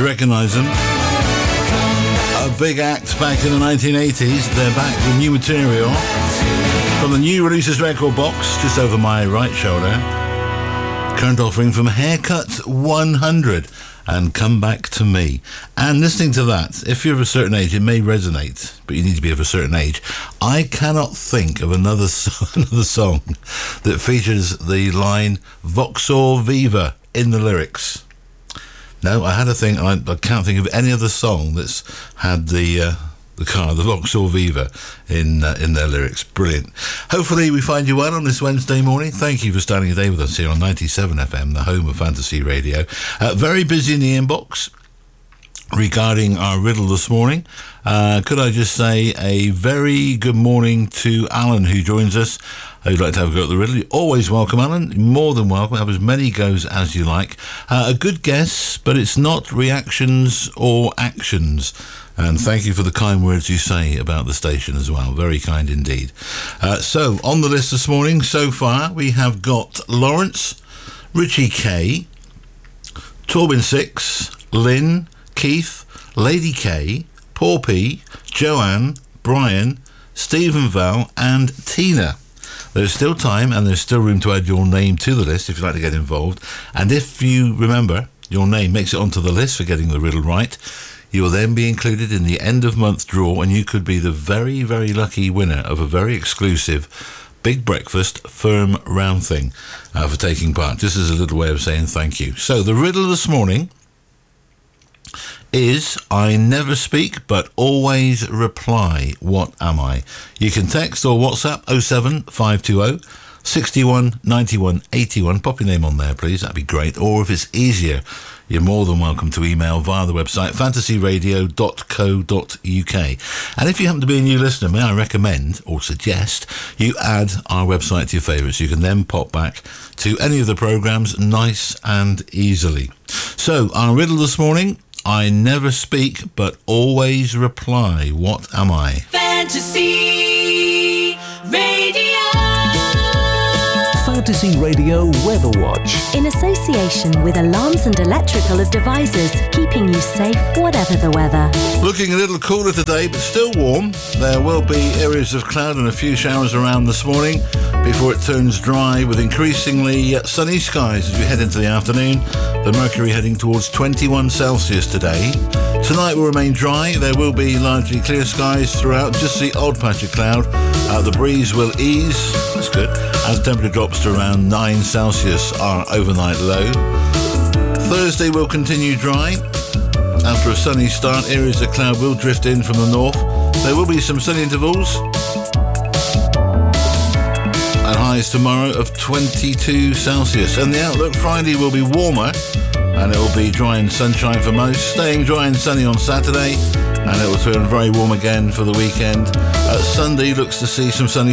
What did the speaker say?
recognise them. A big act back in the 1980s. They're back with new material from the new releases record box, just over my right shoulder. Current offering from Haircut 100 and Come Back to Me. And listening to that, if you're of a certain age, it may resonate, but you need to be of a certain age. I cannot think of another song that features the line Vauxhall Viva in the lyrics. No, I had a thing. I can't think of any other song that's had the Vauxhall Viva in their lyrics. Brilliant. Hopefully we find you well on this Wednesday morning. Thank you for starting the day with us here on 97 FM, the home of Fantasy Radio. Very busy in the inbox regarding our riddle this morning. Could I just say a very good morning to Alan, who joins us. Who'd like to have a go at the riddle. You're always welcome, Alan. More than welcome. Have as many goes as you like. A good guess, but it's not reactions or actions. And thank you for the kind words you say about the station as well. Very kind indeed. So, on the list this morning, so far, we have got Lawrence, Richie K, Torben Six, Lynn, Keith, Lady K, Paul P, Joanne, Brian, Stephen Val, and Tina. There's still time and there's still room to add your name to the list if you'd like to get involved. And if you remember, your name makes it onto the list for getting the riddle right, you will then be included in the end of month draw, and you could be the very, very lucky winner of a very exclusive big breakfast firm round thing for taking part. This is a little way of saying thank you. So the riddle this morning is I never speak but always reply. What am I? You can text or WhatsApp 07520 61 91 81. Pop your name on there, please. That'd be great. Or if it's easier, you're more than welcome to email via the website fantasyradio.co.uk. And if you happen to be a new listener, may I recommend or suggest you add our website to your favourites. You can then pop back to any of the programmes nice and easily. So, our riddle this morning, I never speak but always reply. What am I? Fantasy Radio. Fantasy Radio Weather Watch. In association with Alarms and Electrical Devices, keeping you safe whatever the weather. Looking a little cooler today, but still warm. There will be areas of cloud and a few showers around this morning before it turns dry with increasingly sunny skies as we head into the afternoon. The mercury heading towards 21 Celsius today. Tonight will remain dry. There will be largely clear skies throughout, just the odd patch of cloud. The breeze will ease, that's good, as temperature drops to around 9 Celsius, our overnight low. Thursday will continue dry. After a sunny start, areas of cloud will drift in from the north. There will be some sunny intervals. And highs tomorrow of 22 Celsius. And the outlook Friday will be warmer, and it will be dry and sunshine for most, staying dry and sunny on Saturday, and it will turn very warm again for the weekend. Sunday looks to see some sunny